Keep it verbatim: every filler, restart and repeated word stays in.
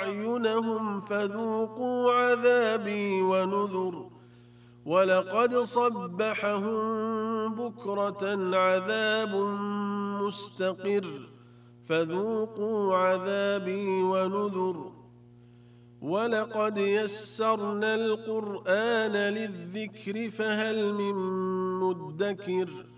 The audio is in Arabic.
أعينهم فذوقوا عذابي ونذر ولقد صبحهم بكرة عذاب مستقر فذوقوا عذابي ونذر ولقد يسرنا القرآن للذكر فهل من مدكر